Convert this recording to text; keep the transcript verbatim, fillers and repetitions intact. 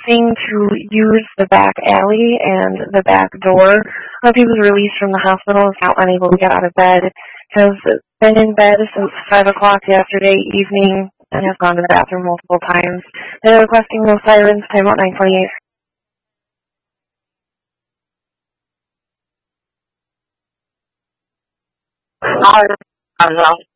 requesting to use the back alley and the back door. Uh, he was released from the hospital and is now unable to get out of bed. Has been in bed since five o'clock yesterday evening and has gone to the bathroom multiple times. They're requesting no sirens, timeout nine twenty-eight. I don't know.